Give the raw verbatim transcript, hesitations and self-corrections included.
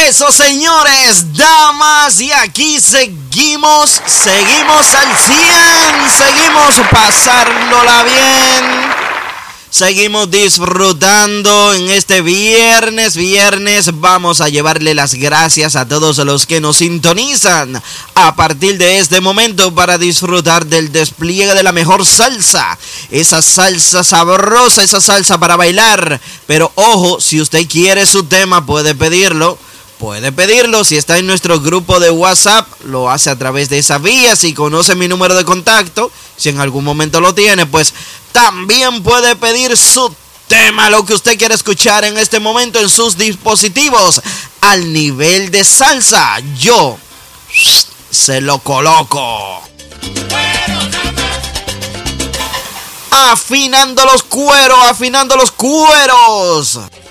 Eso, señores, damas, y aquí seguimos, seguimos al cien, seguimos pasándola bien, seguimos disfrutando en este viernes, viernes, vamos a llevarle las gracias a todos los que nos sintonizan a partir de este momento para disfrutar del despliegue de la mejor salsa, esa salsa sabrosa, esa salsa para bailar, pero ojo, si usted quiere su tema puede pedirlo. Puede pedirlo, si está en nuestro grupo de WhatsApp, lo hace a través de esa vía. Si conoce mi número de contacto, si en algún momento lo tiene, pues también puede pedir su tema, lo que usted quiere escuchar en este momento en sus dispositivos. Al nivel de salsa, yo se lo coloco. Afinando los cueros, afinando los cueros.